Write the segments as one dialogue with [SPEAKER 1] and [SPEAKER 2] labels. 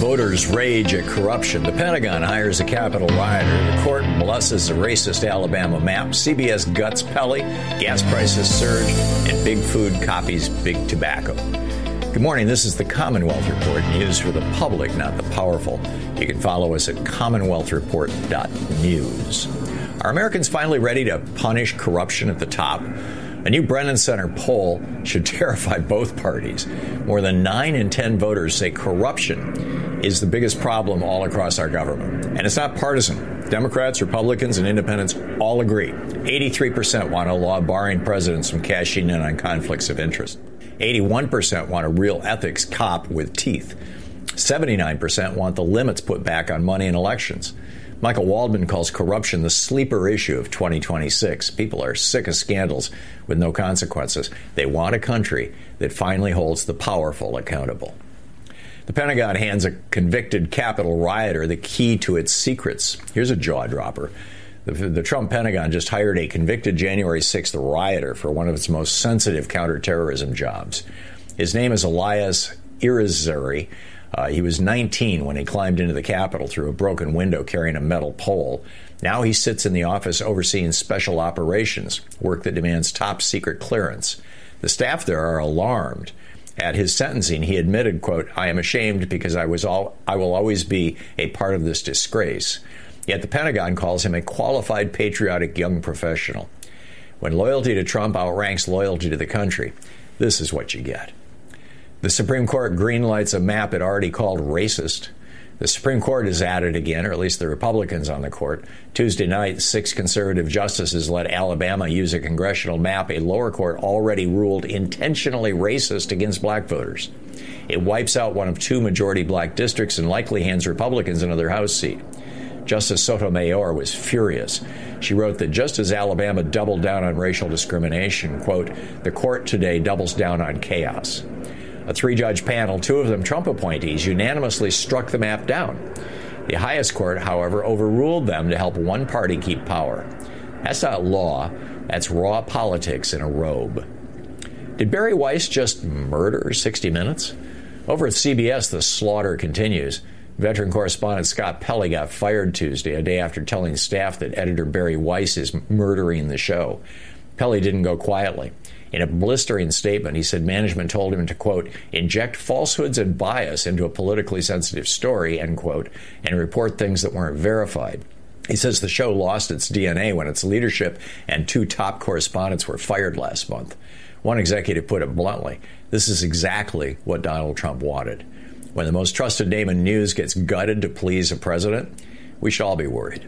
[SPEAKER 1] Voters rage at corruption. The Pentagon hires a Capitol rioter. The court blesses a racist Alabama map. CBS guts Pele. Gas prices surge. And Big Food copies Big Tobacco. Good morning. This is the Commonwealth Report. News for the public, not the powerful. You can follow us at commonwealthreport.news. Are Americans finally ready to punish corruption at the top? A new Brennan Center poll should terrify both parties. More than 9 in 10 voters say corruption is the biggest problem all across our government. And it's not partisan. Democrats, Republicans, and independents all agree. 83% want a law barring presidents from cashing in on conflicts of interest. 81% want a real ethics cop with teeth. 79% want the limits put back on money in elections. Michael Waldman calls corruption the sleeper issue of 2026. People are sick of scandals with no consequences. They want a country that finally holds the powerful accountable. The Pentagon hands a convicted Capitol rioter the key to its secrets. Here's a jaw dropper. The Trump Pentagon just hired a convicted January 6th rioter for one of its most sensitive counterterrorism jobs. His name is Elias Irizarry. He was 19 when he climbed into the Capitol through a broken window carrying a metal pole. Now he sits in the office overseeing special operations, work that demands top secret clearance. The staff there are alarmed. At his sentencing, he admitted, quote, "I am ashamed because I will always be a part of this disgrace." Yet the Pentagon calls him a qualified, patriotic young professional. When loyalty to Trump outranks loyalty to the country, this is what you get. The Supreme Court greenlights a map it already called racist. The Supreme Court is at it again, or at least the Republicans on the court. Tuesday night, 6 conservative justices let Alabama use a congressional map a lower court already ruled intentionally racist against black voters. It wipes out one of 2 majority black districts and likely hands Republicans another House seat. Justice Sotomayor was furious. She wrote that just as Alabama doubled down on racial discrimination, quote, "the court today doubles down on chaos." A 3-judge panel, 2 of them Trump appointees, unanimously struck the map down. The highest court, however, overruled them to help one party keep power. That's not law. That's raw politics in a robe. Did Bari Weiss just murder 60 Minutes? Over at CBS, the slaughter continues. Veteran correspondent Scott Pelley got fired Tuesday, a day after telling staff that editor Bari Weiss is murdering the show. Pelley didn't go quietly. In a blistering statement, he said management told him to, quote, "inject falsehoods and bias into a politically sensitive story," end quote, and report things that weren't verified. He says the show lost its DNA when its leadership and 2 top correspondents were fired last month. One executive put it bluntly, this is exactly what Donald Trump wanted. When the most trusted name in news gets gutted to please a president, we should all be worried.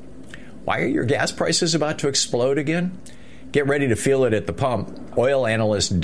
[SPEAKER 1] Why are your gas prices about to explode again? Get ready to feel it at the pump. Oil analyst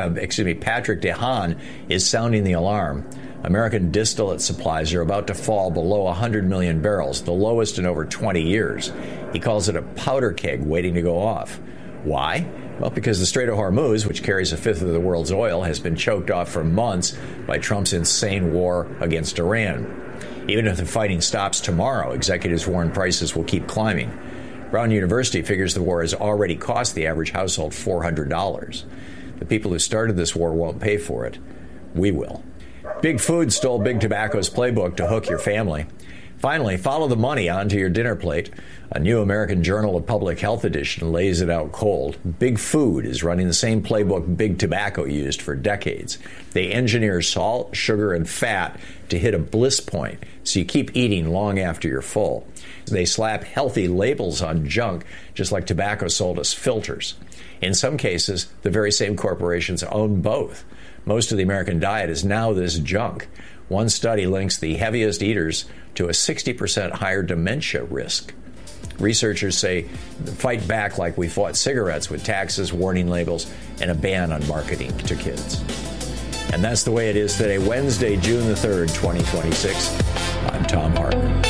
[SPEAKER 1] Patrick DeHaan is sounding the alarm. American distillate supplies are about to fall below 100 million barrels, the lowest in over 20 years. He calls it a powder keg waiting to go off. Why? Well, because the Strait of Hormuz, which carries 1/5 of the world's oil, has been choked off for months by Trump's insane war against Iran. Even if the fighting stops tomorrow, executives warn prices will keep climbing. Brown University figures the war has already cost the average household $400. The people who started this war won't pay for it. We will. Big Food stole Big Tobacco's playbook to hook your family. Finally, follow the money onto your dinner plate. A new American Journal of Public Health edition lays it out cold. Big Food is running the same playbook Big Tobacco used for decades. They engineer salt, sugar, and fat to hit a bliss point so you keep eating long after you're full. They slap healthy labels on junk, just like tobacco sold us filters. In some cases, the very same corporations own both. Most of the American diet is now this junk. One study links the heaviest eaters to a 60% higher dementia risk. Researchers say fight back like we fought cigarettes with taxes, warning labels, and a ban on marketing to kids. And that's the way it is today, Wednesday, June the 3rd, 2026. I'm Tom Hartman.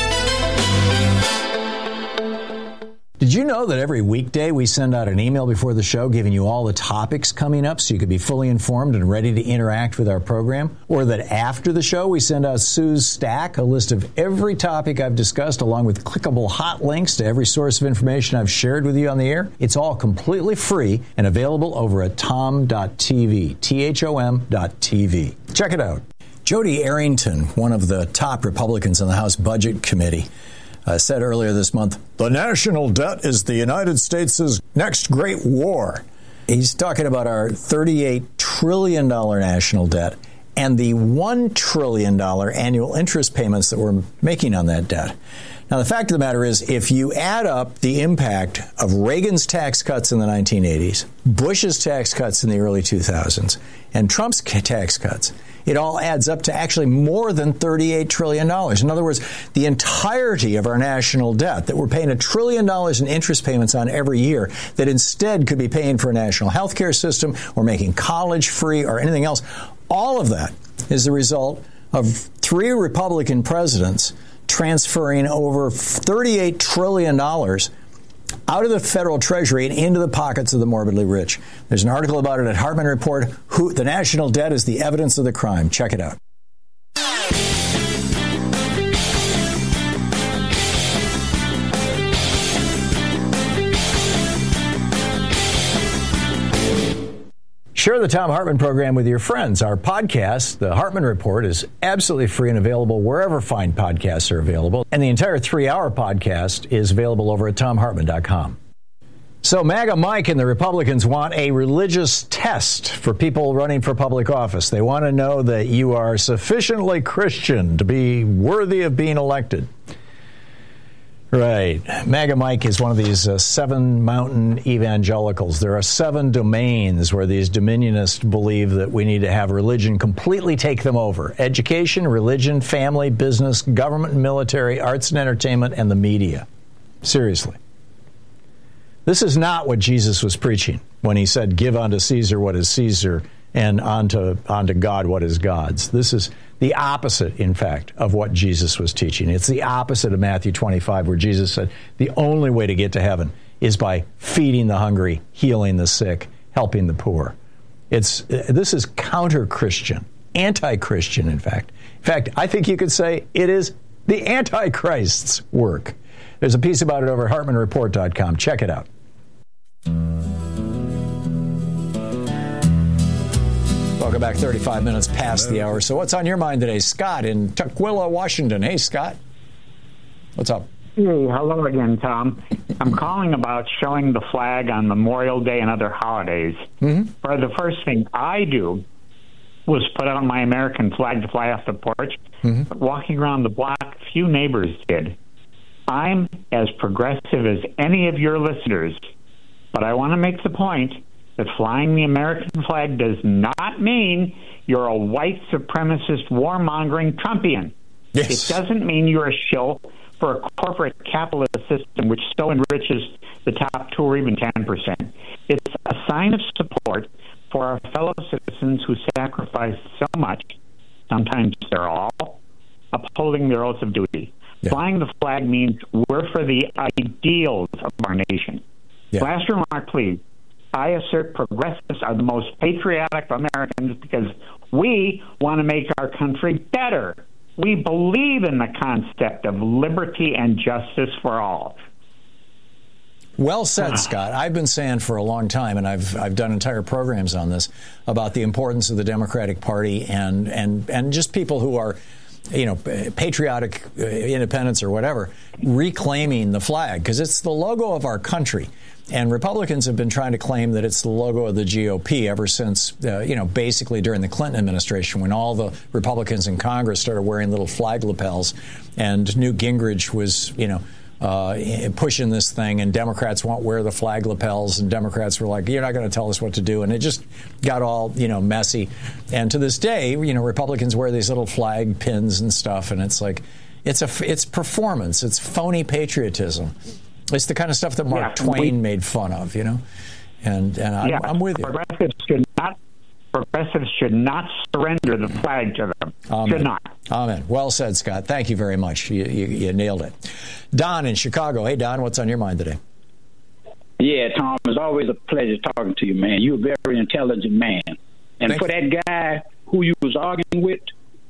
[SPEAKER 1] Did you know that every weekday we send out an email before the show giving you all the topics coming up so you can be fully informed and ready to interact with our program? Or that after the show we send out Sue's Stack, a list of every topic I've discussed along with clickable hot links to every source of information I've shared with you on the air? It's all completely free and available over at tom.tv, THOM.tv. Check it out. Jody Arrington, one of the top Republicans on the House Budget Committee, said earlier this month, the national debt is the United States' next great war. He's talking about our $38 trillion national debt and the $1 trillion annual interest payments that we're making on that debt. Now, the fact of the matter is, if you add up the impact of Reagan's tax cuts in the 1980s, Bush's tax cuts in the early 2000s, and Trump's tax cuts, it all adds up to actually more than $38 trillion. In other words, the entirety of our national debt that we're paying $1 trillion in interest payments on every year that instead could be paying for a national health care system or making college free or anything else, all of that is the result of 3 Republican presidents transferring over $38 trillion out of the federal treasury and into the pockets of the morbidly rich. There's an article about it at Hartman Report, The National Debt is the Evidence of the Crime. Check it out. Share the Thom Hartmann program with your friends. Our podcast, The Hartman Report, is absolutely free and available wherever fine podcasts are available. And the entire 3-hour podcast is available over at thomhartmann.com. So MAGA Mike and the Republicans want a religious test for people running for public office. They want to know that you are sufficiently Christian to be worthy of being elected. Right. MAGA Mike is one of these 7 mountain evangelicals. There are 7 domains where these dominionists believe that we need to have religion completely take them over. Education, religion, family, business, government, military, arts and entertainment, and the media. Seriously. This is not what Jesus was preaching when he said, give unto Caesar what is Caesar and unto God what is God's. This is the opposite, in fact, of what Jesus was teaching. It's the opposite of Matthew 25, where Jesus said the only way to get to heaven is by feeding the hungry, healing the sick, helping the poor. This is counter-Christian, anti-Christian, in fact. In fact, I think you could say it is the Antichrist's work. There's a piece about it over at HartmanReport.com. Check it out. Welcome back, 35 minutes past the hour. So what's on your mind today? Scott in Tukwila, Washington. Hey, Scott. What's up?
[SPEAKER 2] Hey, hello again, Tom. I'm calling about showing the flag on Memorial Day and other holidays. For the first thing I do was put out my American flag to fly off the porch. But walking around the block, few neighbors did. I'm as progressive as any of your listeners, but I want to make the point that flying the American flag does not mean you're a white supremacist warmongering Trumpian.
[SPEAKER 1] Yes.
[SPEAKER 2] It doesn't mean you're a shill for a corporate capitalist system which so enriches the top 2 or even 10%. It's a sign of support for our fellow citizens who sacrifice so much, sometimes they're all, upholding their oath of duty. Yeah. Flying the flag means we're for the ideals of our nation. Yeah. Last remark, please. I assert progressives are the most patriotic of Americans because we want to make our country better. We believe in the concept of liberty and justice for all.
[SPEAKER 1] Well said, Scott. I've been saying for a long time, and I've done entire programs on this, about the importance of the Democratic Party and just people who are, patriotic independents or whatever, reclaiming the flag, because it's the logo of our country. And Republicans have been trying to claim that it's the logo of the GOP ever since, basically during the Clinton administration, when all the Republicans in Congress started wearing little flag lapels, and Newt Gingrich was, pushing this thing, and Democrats won't wear the flag lapels, and Democrats were like, you're not going to tell us what to do. And it just got all, messy. And to this day, Republicans wear these little flag pins and stuff, and it's like, it's performance. It's phony patriotism. It's the kind of stuff that Mark Twain made fun of, and I'm with you.
[SPEAKER 2] Progressives should not surrender the flag to them.
[SPEAKER 1] Amen.
[SPEAKER 2] Should not.
[SPEAKER 1] Amen. Well said, Scott. Thank you very much. You nailed it. Don in Chicago. Hey, Don, what's on your mind today?
[SPEAKER 3] Yeah, Tom, it's always a pleasure talking to you, man. You're a very intelligent man. And for that guy who you was arguing with,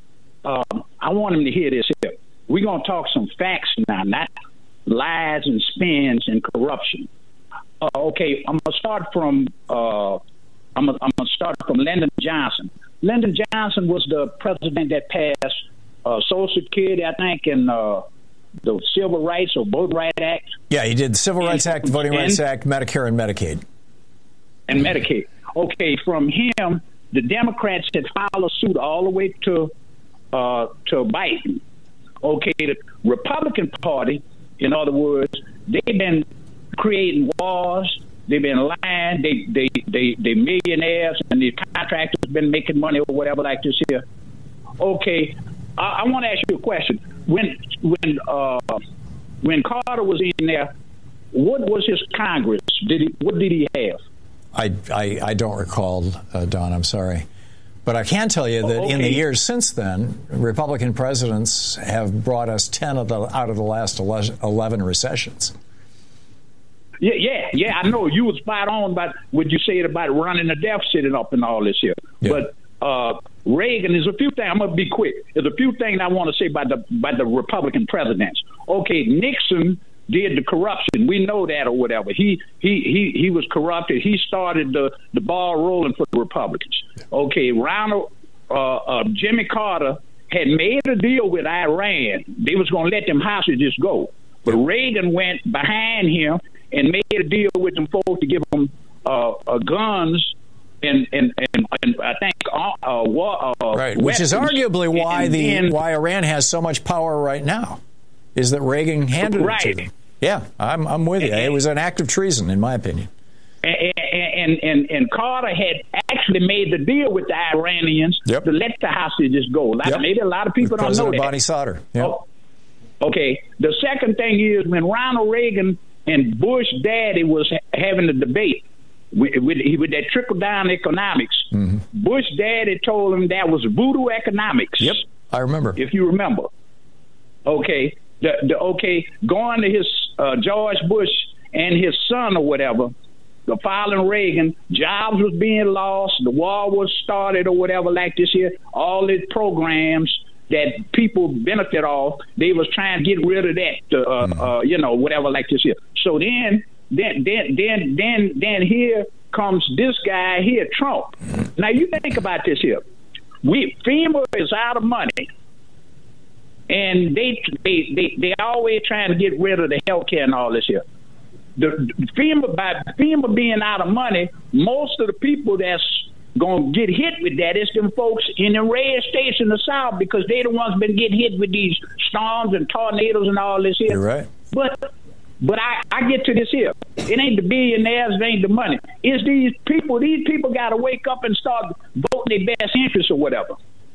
[SPEAKER 3] I want him to hear this here. We're going to talk some facts now, not lies and spins and corruption. Okay, I'm gonna start from Lyndon Johnson. Lyndon Johnson was the president that passed Social Security, I think, and the Civil Rights or Voting Rights Act.
[SPEAKER 1] Yeah, he did the Civil Rights Act, the Voting Rights Act, Medicare and Medicaid.
[SPEAKER 3] And Medicaid. Okay, from him, the Democrats had followed suit all the way to Biden. Okay, the Republican Party, in other words, they've been creating wars. They've been lying. They millionaires, and the contractors have been making money or whatever like this here. Okay, I want to ask you a question. When Carter was in there, what was his Congress? What did he have?
[SPEAKER 1] I don't recall, Don. I'm sorry. But I can tell you that in the years since then, Republican presidents have brought us 10 out of the last 11 recessions.
[SPEAKER 3] Yeah. I know you was spot on about what you said about running the deficit and up and all this here. Yeah. But Reagan, there's a few things. I'm gonna be quick. There's a few things I want to say about the Republican presidents. Okay, Nixon did the corruption. We know that or whatever. He was corrupted. He started the ball rolling for the Republicans. Okay, Jimmy Carter had made a deal with Iran. They was going to let them hostages go. But Reagan went behind him and made a deal with them folks to give them guns and I think
[SPEAKER 1] right, which is arguably why Iran has so much power right now, is that Reagan handed it to them. Yeah, I'm with you. It was an act of treason, in my opinion.
[SPEAKER 3] And Carter had actually made the deal with the Iranians to let the hostages go. Maybe a lot of people don't know that.
[SPEAKER 1] Bonnie Sauter. Yep.
[SPEAKER 3] Oh, okay. The second thing is when Ronald Reagan and Bush daddy was having a debate with that trickle-down economics, Bush daddy told him that was voodoo economics.
[SPEAKER 1] Yep, I remember.
[SPEAKER 3] If you remember. Okay. Going to his George Bush and his son or whatever, the following Reagan, jobs was being lost, the war was started or whatever like this here, all these programs that people benefit off, they was trying to get rid of that, whatever like this here. So then here comes this guy here, Trump. Now you think about this here. FEMA is out of money. And they always trying to get rid of the health care and all this here. FEMA being out of money, most of the people that's going to get hit with that is them folks in the red states in the South, because they the ones been getting hit with these storms and tornadoes and all this here.
[SPEAKER 1] You're right.
[SPEAKER 3] But I get to this here. It ain't the billionaires, it ain't the money. It's these people. These people got to wake up and start voting their best interests or whatever.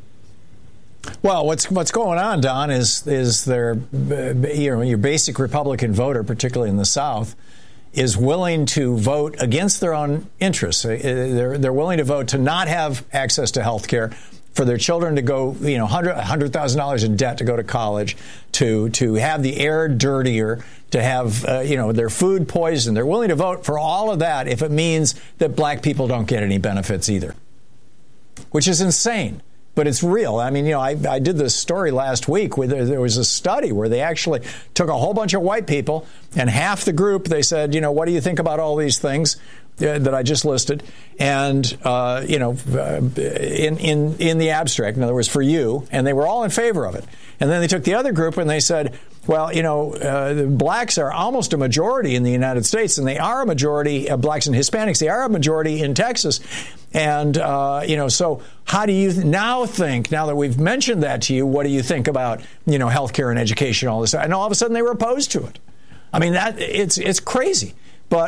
[SPEAKER 1] Well, what's going on, Don, is their your basic Republican voter, particularly in the South, is willing to vote against their own interests. They're willing to vote to not have access to health care, for their children to go, $100,000 in debt to go to college, to have the air dirtier, to have their food poisoned. They're willing to vote for all of that if it means that black people don't get any benefits either, which is insane. But it's real. I mean, I did this story last week where there was a study where they actually took a whole bunch of white people, and half the group, they said, what do you think about all these things that I just listed? And, in the abstract, in other words, for you, and they were all in favor of it. And then they took the other group and they said, well, the blacks are almost a majority in the United States, and they are a majority, blacks and Hispanics, they are a majority in Texas. And, so how do you now think, now that we've mentioned that to you, what do you think about, healthcare and education, all this? And all of a sudden they were opposed to it. I mean, it's crazy. But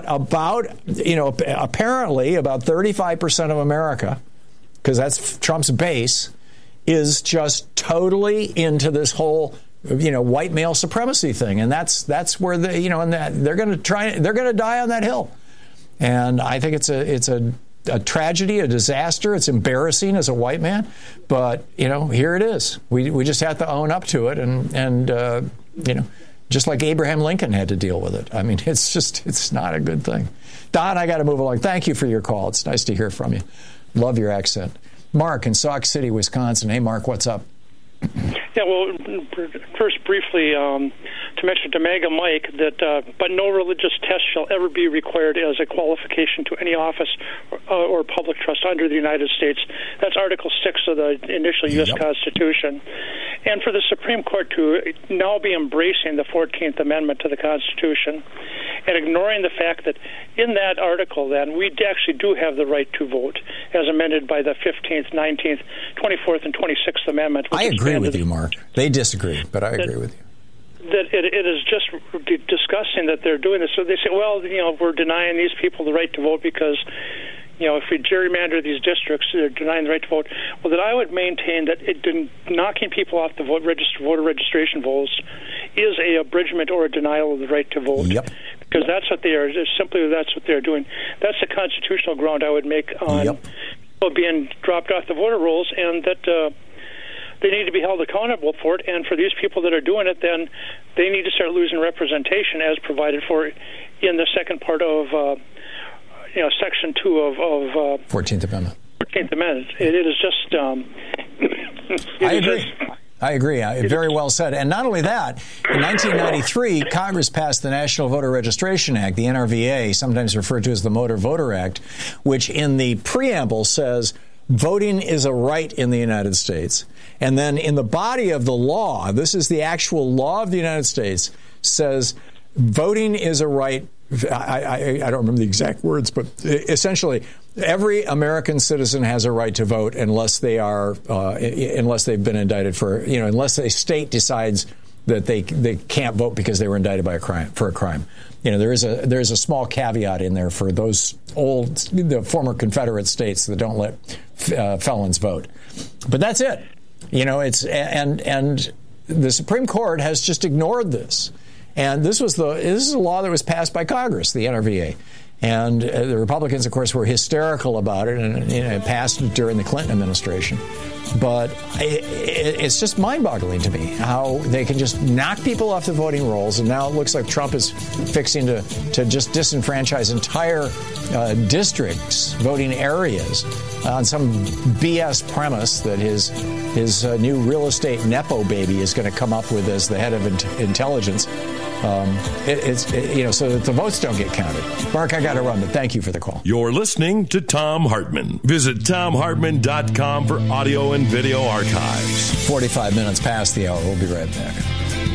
[SPEAKER 1] apparently about 35% of America, because that's Trump's base, is just totally into this whole, white male supremacy thing. And that's where they're going to die on that hill. And I think it's a tragedy, a disaster. It's embarrassing as a white man, but here it is. We just have to own up to it, and just like Abraham Lincoln had to deal with it. I mean, it's not a good thing. Don, I got to move along. Thank you for your call. It's nice to hear from you. Love your accent. Mark in Sauk City, Wisconsin. Hey, Mark, what's up?
[SPEAKER 4] Yeah, well, first briefly, to mention to Mega Mike that, but no religious test shall ever be required as a qualification to any office or public trust under the United States. That's Article 6 of the initial U.S. Constitution. And for the Supreme Court to now be embracing the 14th Amendment to the Constitution and ignoring the fact that in that article, then, we actually do have the right to vote, as amended by the 15th, 19th, 24th, and 26th Amendment.
[SPEAKER 1] I agree with you, Mark. They disagree, but I agree with you.
[SPEAKER 4] That it is just disgusting that they're doing this. So they say, well, we're denying these people the right to vote because, if we gerrymander these districts, they're denying the right to vote. Well, then I would maintain that knocking people off the voter registration rolls is a abridgment or a denial of the right to vote.
[SPEAKER 1] Yep.
[SPEAKER 4] Because that's what they are. Simply, that's what they're doing. That's the constitutional ground I would make on people being dropped off the voter rolls, and that they need to be held accountable for it. And for these people that are doing it, then they need to start losing representation as provided for in the second part of Section 2 of
[SPEAKER 1] 14th Amendment.
[SPEAKER 4] 14th Amendment. It is just.
[SPEAKER 1] I agree. I agree. Very well said. And not only that, in 1993, Congress passed the National Voter Registration Act, the NRVA, sometimes referred to as the Motor Voter Act, which in the preamble says voting is a right in the United States. And then in the body of the law, this is the actual law of the United States, says voting is a right. I don't remember the exact words, but essentially every American citizen has a right to vote unless they are, unless they've been indicted for, unless a state decides that they can't vote because they were indicted by a crime. There is a small caveat in there for those the former Confederate states that don't let felons vote. But that's it. It's and the Supreme Court has just ignored this. And this is a law that was passed by Congress, the NRVA. And the Republicans, of course, were hysterical about it, and it passed during the Clinton administration. But it's just mind-boggling to me how they can just knock people off the voting rolls, and now it looks like Trump is fixing to just disenfranchise entire districts, voting areas, on some BS premise that his new real estate Nepo baby is going to come up with as the head of intelligence. So that the votes don't get counted. Mark, I got to run, but thank you for the call.
[SPEAKER 5] You're listening to Thom Hartmann. Visit ThomHartmann.com for audio and video archives.
[SPEAKER 1] 45 minutes past the hour. We'll be right back.